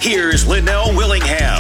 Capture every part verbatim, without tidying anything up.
Here's Linnell Willingham.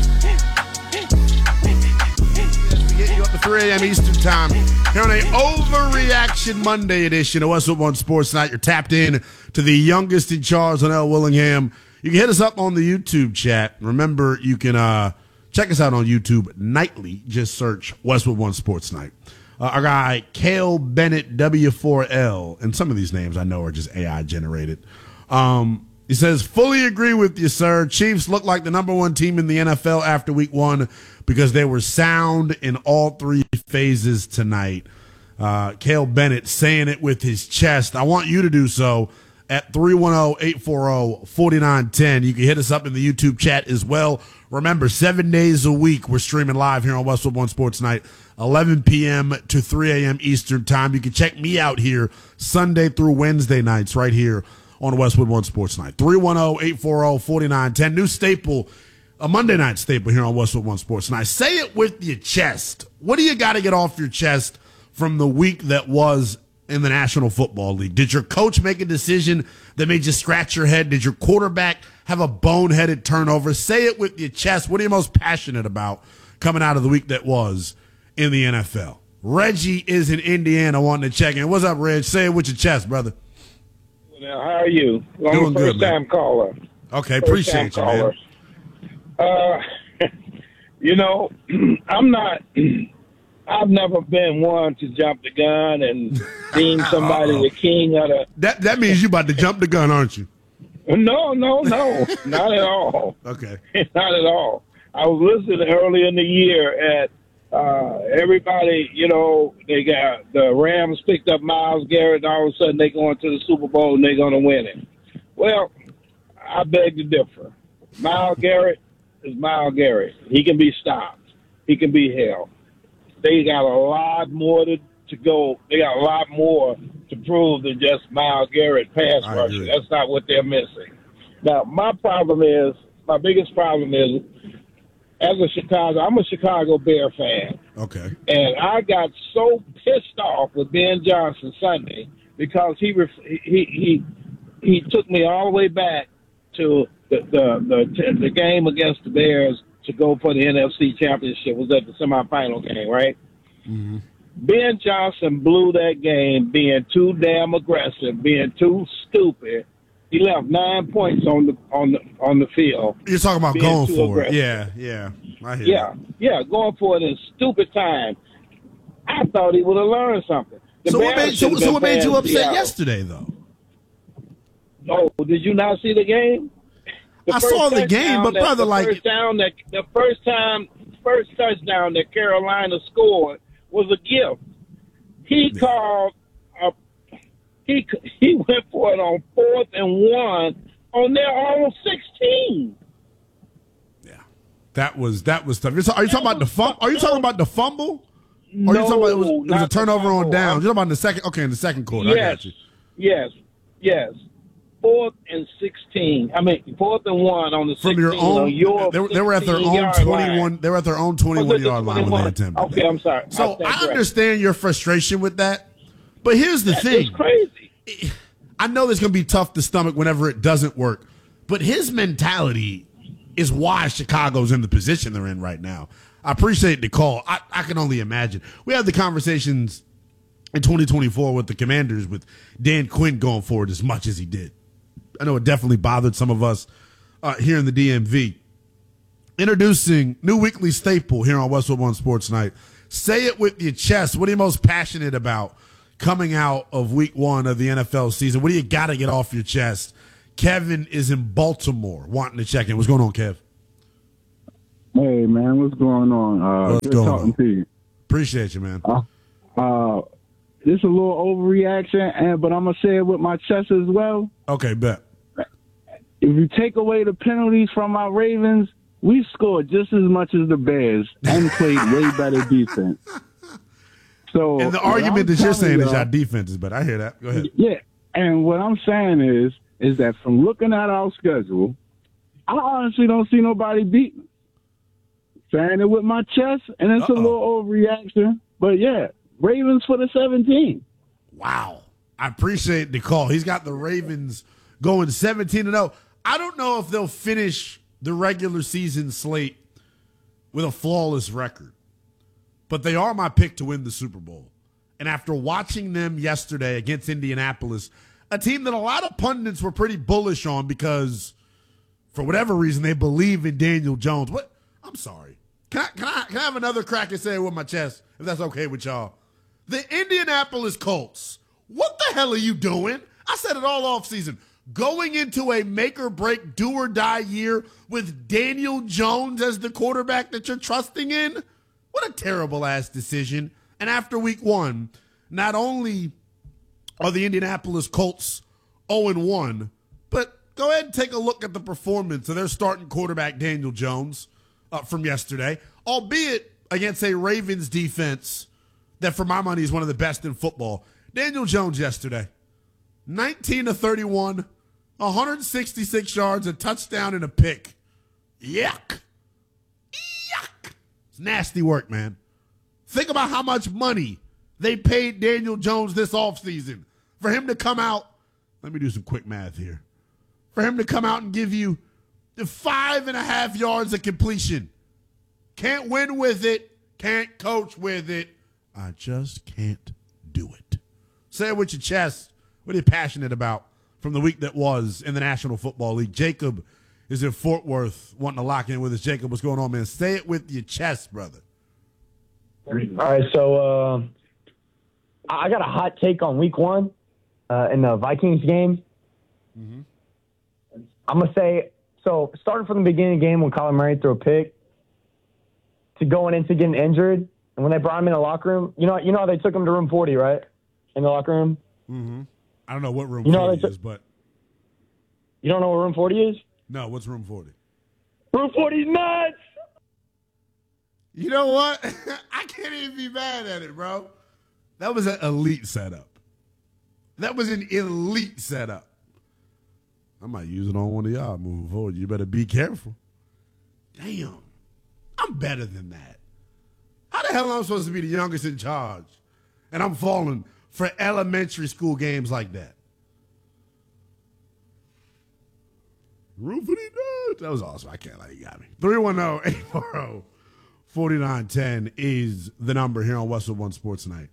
We get you up to three a.m. Eastern Time here on a Overreaction Monday edition of Westwood One Sports Night. You're tapped in to the youngest in charge, Linnell Willingham. You can hit us up on the YouTube chat. Remember, you can uh, check us out on YouTube nightly. Just search Westwood One Sports Night. Uh, our guy, Cale Bennett, W four L, and some of these names I know are just A I generated. Um, he says, fully agree with you, sir. Chiefs look like the number one team in the N F L after week one because they were sound in all three phases tonight. Uh, Cale Bennett saying it with his chest. I want you to do so at three one zero, eight four zero, four nine one zero. You can hit us up in the YouTube chat as well. Remember, seven days a week, we're streaming live here on Westwood One Sports Night, eleven p.m. to three a.m. Eastern Time. You can check me out here Sunday through Wednesday nights right here on Westwood One Sports Night. three one zero, eight four zero, four nine one zero. New staple, a Monday night staple here on Westwood One Sports Night. Say it with your chest. What do you got to get off your chest from the week that was in the National Football League? Did your coach make a decision that made you scratch your head? Did your quarterback have a boneheaded turnover? Say it with your chest. What are you most passionate about coming out of the week that was in the N F L? Reggie is in Indiana wanting to check in. What's up, Reg? Say it with your chest, brother. Now, how are you? I'm Doing a first good, man. time caller. Okay, First appreciate you, caller. man. Uh, you know, I'm not. I've never been one to jump the gun and deem somebody Uh-oh. the king of the. That that means you about to jump the gun, aren't you? No, no, no, not at all. Okay. Not at all. I was listening earlier in the year at uh, everybody, you know, they got the Rams picked up Myles Garrett, and all of a sudden they're going to the Super Bowl and they're going to win it. Well, I beg to differ. Myles Garrett is Myles Garrett. He can be stopped. He can be held. They got a lot more to, to go. They got a lot more to prove than just Myles Garrett pass I rusher. agree. That's not what they're missing. Now, my problem is, my biggest problem is, as a Chicago, I'm a Chicago Bear fan. Okay. And I got so pissed off with Ben Johnson Sunday because he ref- he he he took me all the way back to the the the, the game against the Bears to go for the N F C Championship. Was at the semifinal game, right? Mm-hmm. Ben Johnson blew that game being too damn aggressive, being too stupid. He left nine points on the on the on the field. You're talking about being going too for it. aggressive. Yeah, yeah. I hear Yeah, that. yeah, going for it in stupid time. I thought he would have learned something. The So what Bears made, so, should have so been what made you playing upset Seattle. yesterday, though? Oh, did you not see the game? The I first saw the game, touchdown but that- brother, the like- first down that the first time, first touchdown that Carolina scored was a gift. He Yeah. called a, he he went for it on fourth and one on their own sixteen. Yeah, that was that was tough. You're ta- Are you talking about the fum- Are you talking about the fumble? Or are No, you talking about it was, it was a not the turnover on fumble. down? You're talking about in the second. Okay, in the second quarter. I Yes, got you. yes, yes. Fourth and sixteen. I mean, fourth and one on the From sixteen. your own, on your they, were- they were at their own sixteen-yard twenty-one. line. They were at their own twenty-one Was it the yard line when they twenty-one? attempted. Okay, that. I'm sorry. So I stand I corrected. understand your frustration with that, but here's the thing. It's crazy. I know it's going to be tough to stomach whenever it doesn't work, but his mentality is why Chicago's in the position they're in right now. I appreciate the call. I, I can only imagine. We had the conversations in twenty twenty-four with the Commanders with Dan Quinn going forward as much as he did. I know it definitely bothered some of us uh, here in the D M V. Introducing new weekly staple here on Westwood One Sports Night. Say it with your chest. What are you most passionate about coming out of week one of the N F L season? What do you got to get off your chest? Kevin is in Baltimore wanting to check in. What's going on, Kev? Hey, man, what's going on? Uh, What's good going talking on? to you. Appreciate you, man. Uh, uh, this is a little overreaction, and but I'm gonna say it with my chest as well. Okay, bet. If you take away the penalties from our Ravens, we scored just as much as the Bears and played way better defense. So, And the what I'm argument that you're telling saying is y'all- our defense is better. I hear that. Go ahead. Yeah, and what I'm saying is, is that from looking at our schedule, I honestly don't see nobody beating. Saying it with my chest, and it's Uh-oh. a little overreaction, but yeah, Ravens for the seventeen. Wow. I appreciate the call. He's got the Ravens going seventeen and oh. I don't know if they'll finish the regular season slate with a flawless record, but they are my pick to win the Super Bowl. And after watching them yesterday against Indianapolis, a team that a lot of pundits were pretty bullish on because for whatever reason they believe in Daniel Jones. What? I'm sorry. Can I, can I, can I have another crack and say it with my chest, if that's okay with y'all? The Indianapolis Colts, what the hell are you doing? I said it all offseason. Going into a make-or-break, do-or-die year with Daniel Jones as the quarterback that you're trusting in? What a terrible-ass decision. And after week one, not only are the Indianapolis Colts oh and one, but go ahead and take a look at the performance of their starting quarterback, Daniel Jones, uh, from yesterday, albeit against a Ravens defense that, for my money, is one of the best in football. Daniel Jones yesterday, nineteen to thirty-one, one hundred sixty-six yards, a touchdown, and a pick. Yuck. Yuck. It's nasty work, man. Think about how much money they paid Daniel Jones this offseason for him to come out. Let me do some quick math here. For him to come out and give you the five and a half yards of completion. Can't win with it. Can't coach with it. I just can't do it. Say it with your chest. What are you passionate about from the week that was in the National Football League? Jacob is in Fort Worth wanting to lock in with us. Jacob, what's going on, man? Say it with your chest, brother. All right, so uh, I got a hot take on week one uh, in the Vikings game. Mm-hmm. I'm going to say, so starting from the beginning of the game when Kyler Murray threw a pick to going into getting injured, and when they brought him in the locker room, you know you know how they took him to room forty, right, in the locker room? Mm-hmm. I don't know what room you know forty took, is, but. You don't know what room forty is? No, what's room forty? Room forty is nuts! You know what? I can't even be mad at it, bro. That was an elite setup. That was an elite setup. I might use it on one of y'all moving forward. You better be careful. Damn. I'm better than that. How the hell am I supposed to be the youngest in charge? And I'm falling for elementary school games like that. Room for the That was awesome. I can't lie. You got me. three one zero, eight four zero, four nine one zero is the number here on Westwood One Sports Night.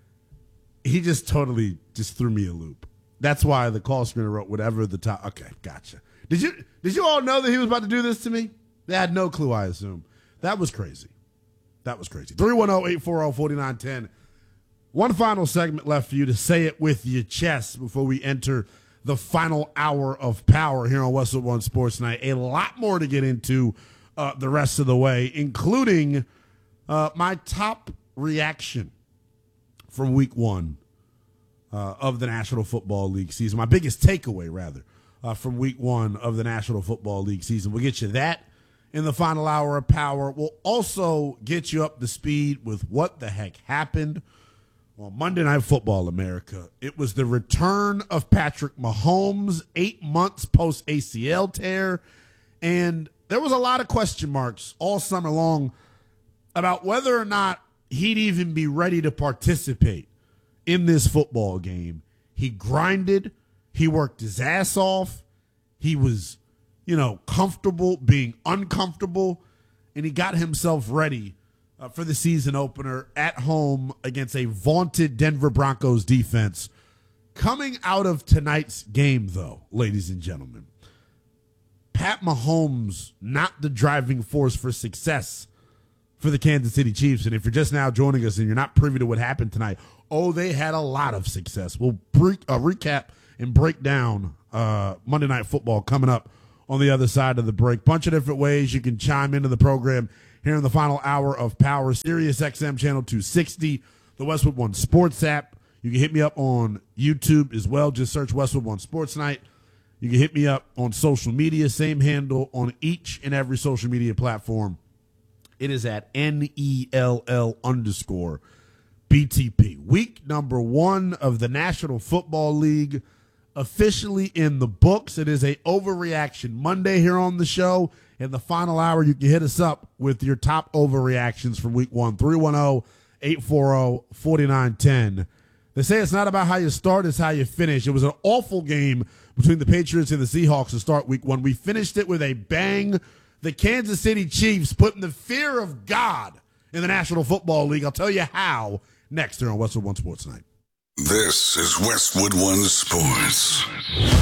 He just totally just threw me a loop. That's why the call screener wrote whatever the top. Okay, gotcha. Did you did you all know that he was about to do this to me? They had no clue, I assume. That was crazy. That was crazy. three one zero, eight four zero, four nine one zero. One final segment left for you to say it with your chest before we enter the final hour of power here on Westwood One Sports Night. A lot more to get into uh, the rest of the way, including uh, my top reaction from week one uh, of the National Football League season. My biggest takeaway, rather, uh, from week one of the National Football League season. We'll get you that in the final hour of power. We'll also get you up to speed with what the heck happened on Monday Night Football America. It was the return of Patrick Mahomes, eight months post-A C L tear, and there was a lot of question marks all summer long about whether or not he'd even be ready to participate in this football game. He grinded. He worked his ass off. He was, you know, comfortable being uncomfortable, and he got himself ready uh, for the season opener at home against a vaunted Denver Broncos defense. Coming out of tonight's game, though, ladies and gentlemen, Pat Mahomes not the driving force for success for the Kansas City Chiefs. And if you're just now joining us and you're not privy to what happened tonight, oh, they had a lot of success. We'll bre- uh, recap and break down uh, Monday Night Football coming up on the other side of the break. Bunch of different ways you can chime into the program here in the final hour of power. Sirius X M channel two sixty, the Westwood One Sports app. You can hit me up on YouTube as well. Just search Westwood One Sports Night. You can hit me up on social media, same handle on each and every social media platform. It is at N E L L underscore B T P. Week number one of the National Football League officially in the books. It is a Overreaction Monday here on the show. In the final hour, you can hit us up with your top overreactions from week one, three one zero, eight four zero, four nine one zero. They say it's not about how you start, it's how you finish. It was an awful game between the Patriots and the Seahawks to start week one. We finished it with a bang. The Kansas City Chiefs putting the fear of God in the National Football League. I'll tell you how next here on Westwood One Sports Night. This is Westwood One Sports.